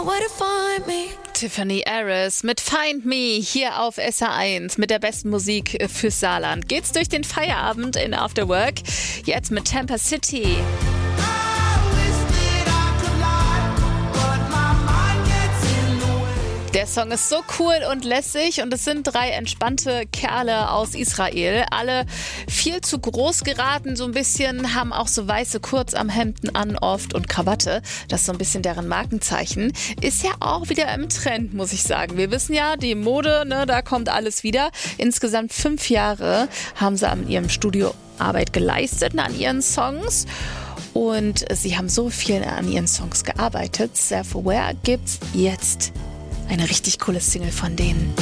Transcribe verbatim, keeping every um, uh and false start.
Tiffany Harris mit Find Me hier auf S H eins mit der besten Musik fürs Saarland. Geht's durch den Feierabend in After Work. Jetzt mit Tampa City. Der Song ist so cool und lässig und es sind drei entspannte Kerle aus Israel. Alle viel zu groß geraten, so ein bisschen, haben auch so weiße Kurzarmhemden an oft und Krawatte. Das ist so ein bisschen deren Markenzeichen. Ist ja auch wieder im Trend, muss ich sagen. Wir wissen ja, die Mode, ne, da kommt alles wieder. Insgesamt fünf Jahre haben sie an ihrem Studio Arbeit geleistet, an ihren Songs. Und sie haben so viel an ihren Songs gearbeitet. Self-Aware gibt's jetzt eine richtig coole Single von denen.